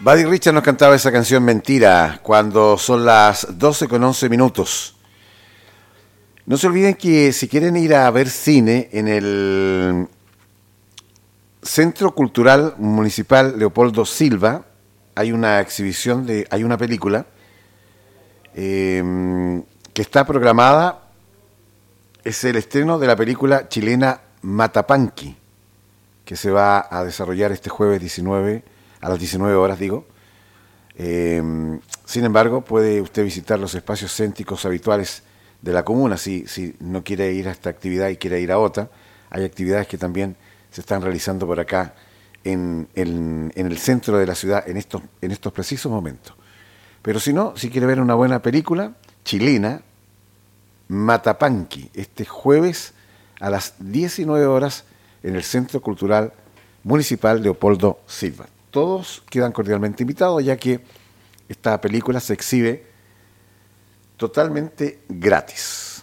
Buddy Richard nos cantaba esa canción Mentira cuando son las 12:11. No se olviden que si quieren ir a ver cine en el Centro Cultural Municipal Leopoldo Silva, hay una exhibición hay una película que está programada, es el estreno de la película chilena Matapanqui, que se va a desarrollar este jueves 19, a las 19 horas, digo. Sin embargo, puede usted visitar los espacios céntricos habituales de la comuna si no quiere ir a esta actividad y quiere ir a otra. Hay actividades que también se están realizando por acá en el centro de la ciudad en estos precisos momentos. Pero si no, si quiere ver una buena película chilena, Matapanqui, este jueves a las 19 horas en el Centro Cultural Municipal Leopoldo Silva. Todos quedan cordialmente invitados, ya que esta película se exhibe totalmente gratis.